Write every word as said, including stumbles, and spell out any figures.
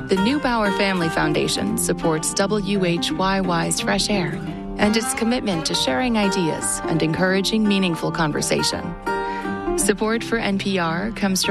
The Neubauer Family Foundation supports W H Y Y's Fresh Air and its commitment to sharing ideas and encouraging meaningful conversation. Support for N P R comes from